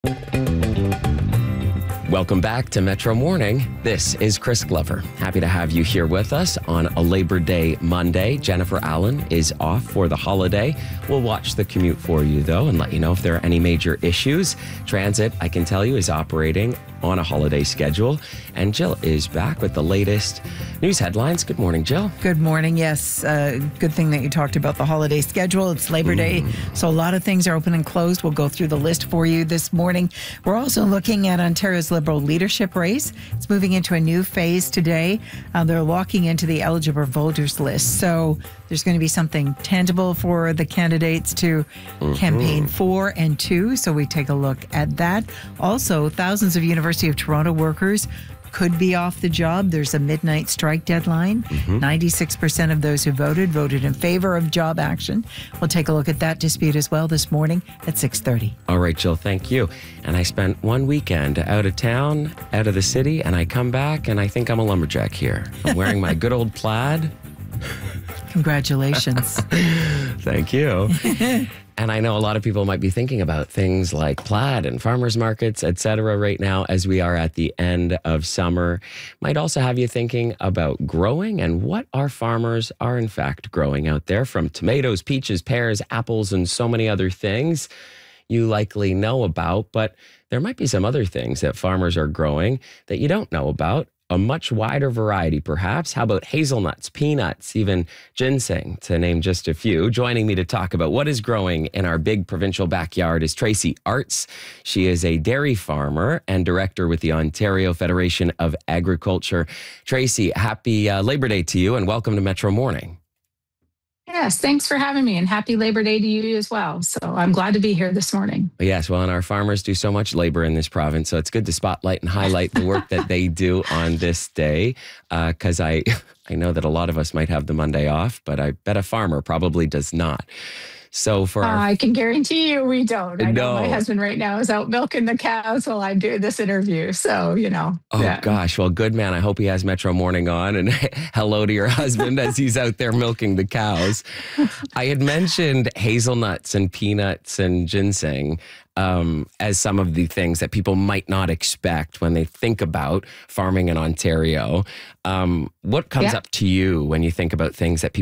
Welcome back to Metro Morning. This is Chris Glover. Happy to have you here with us on a Labor Day Monday. Jennifer Allen is off for the holiday. We'll watch the commute for you, though, and let you know if there are any major issues. Transit, I can tell you, is operating on a holiday schedule. And Jill is back with the latest news headlines. Good morning, Jill. Good morning. Yes, good thing that you talked about the holiday schedule. It's Labor Day, so a lot of things are open and closed. We'll go through the list for you this morning. We're also looking at Ontario's Liberal leadership race. It's moving into a new phase today. They're locking into the eligible voters list. So there's going to be something tangible for the candidates to campaign for and to. So we take a look at that. Also, thousands of University of Toronto workers could be off the job. There's a midnight strike deadline. 96% of those who voted in favor of job action. We'll take a look at that dispute as well this morning at 6:30. All right, Jill, thank you. And I spent one weekend out of town, out of the city, and I come back and I think I'm a lumberjack here. I'm wearing my good old plaid. Congratulations. Thank you. And I know a lot of people might be thinking about things like plaid and farmers markets, et cetera, right now as we are at the end of summer. Might also have you thinking about growing and what our farmers are in fact growing out there, from tomatoes, peaches, pears, apples, and so many other things you likely know about. But there might be some other things that farmers are growing that you don't know about. A much wider variety, perhaps. How about hazelnuts, peanuts, even ginseng, to name just a few? Joining me to talk about what is growing in our big provincial backyard is Tracy Arts. She is a dairy farmer and director with the Ontario Federation of Agriculture. Tracy, happy Labor Day to you and welcome to Metro Morning. Yes, thanks for having me, and happy Labor Day to you as well. So I'm glad to be here this morning. Yes, well, and our farmers do so much labor in this province, so it's good to spotlight and highlight the work that they do on this day, because I know that a lot of us might have the Monday off, but I bet a farmer probably does not. So for I can guarantee you we don't. I know No. my husband right now is out milking the cows while I'm doing this interview. So, Oh, gosh. Well, good man. I hope he has Metro Morning on. And hello to your husband as he's out there milking the cows. I had mentioned hazelnuts and peanuts and ginseng as some of the things that people might not expect when they think about farming in Ontario. What comes up to you when you think about things that people